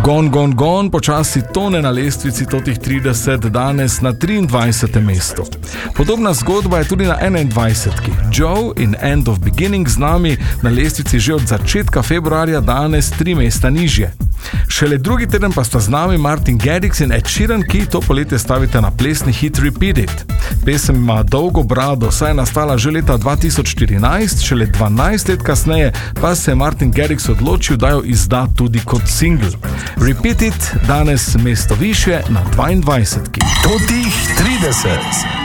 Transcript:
Gone, počasi tone na lestvici totih 30, danes na 23. mestu. Podobna zgodba je tudi na 21. Joe in End of Beginning z nami na lestvici že od začetka februarja, danes 3 mesta nižje. Šele drugi teden pa sta z nami Martin Garrix in Ed Sheeran, ki to poletje stavite na plesni hit Repeat It. Pesem ima dolgo brado, saj je nastala že leta 2014, šele 12 let kasneje pa se je Martin Garrix odločil, da jo izda tudi kot single. Repeat It, danes mesto više na 22. Totih 30.